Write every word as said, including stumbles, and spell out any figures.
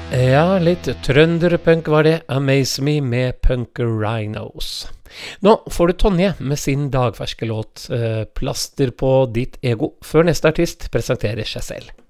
Ja, litt trønderpunk var det, Amaze Me med Punk Rhinos. Nå får du Tonje med sin dagferske låt, eh, Plaster på ditt ego, før neste artist presenterer seg selv.